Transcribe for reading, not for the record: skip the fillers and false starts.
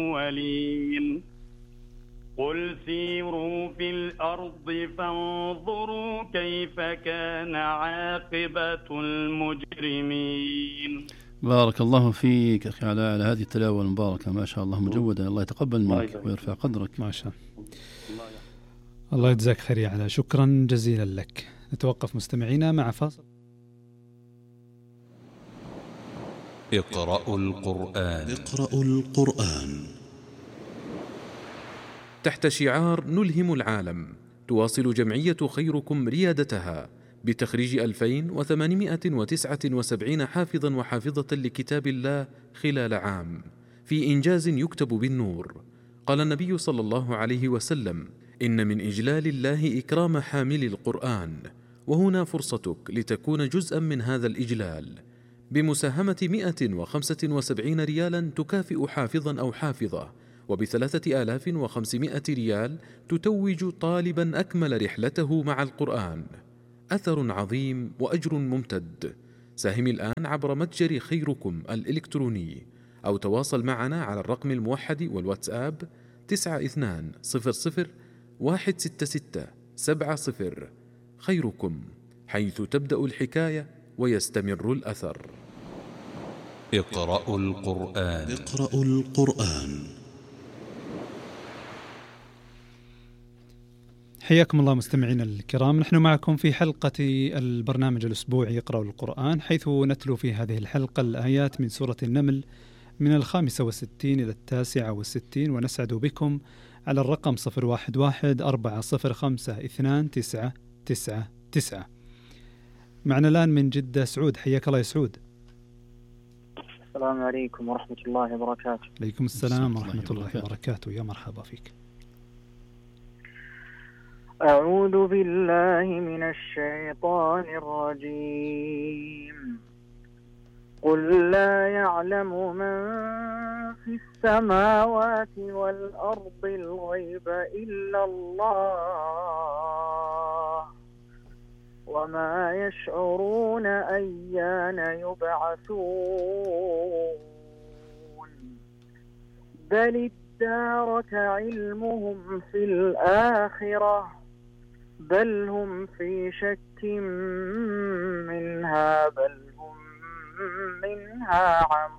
الأولين قل سيروا في الأرض فانظروا كيف كان عاقبة المجرمين. بارك الله فيك أخي على هذه التلاوة المباركة، ما شاء الله مجودة. الله يتقبل منك ويرفع قدرك. ما شاء الله يجزاك خير يا علاء، شكرا جزيلا لك. نتوقف مستمعينا مع فاصل. اقرأوا القرآن. تحت شعار نلهم العالم، تواصل جمعية خيركم ريادتها بتخريج 2879 حافظا وحافظة لكتاب الله خلال عام، في إنجاز يكتب بالنور. قال النبي صلى الله عليه وسلم: إن من إجلال الله إكرام حامل القرآن، وهنا فرصتك لتكون جزءا من هذا الإجلال بمساهمة 175 ريالا تكافئ حافظا أو حافظة، وب3500 ريال تتوج طالبا أكمل رحلته مع القرآن. أثر عظيم وأجر ممتد. ساهم الآن عبر متجر خيركم الإلكتروني، أو تواصل معنا على الرقم الموحد والواتساب 9200166770. خيركم، حيث تبدأ الحكاية ويستمر الأثر. اقرأوا القرآن. حياكم الله مستمعينا الكرام، نحن معكم في حلقة البرنامج الأسبوعي اقرأوا القرآن، حيث نتلو في هذه الحلقة الآيات من سورة النمل من 65 إلى 69، ونسعد بكم على الرقم 0114052999. معنا الآن من جدة سعود. حياك الله يا سعود. السلام عليكم ورحمة الله وبركاته. عليكم السلام ورحمة الله وبركاته. يا مرحبا فيك. أعوذ بالله من الشيطان الرجيم. قل لا يعلم من في السماوات والأرض الغيب إلا الله، وما يشعرون أيان يبعثون. بل ادارك علمهم في الآخرة، بل هم في شك منها، بل هم منها عمون.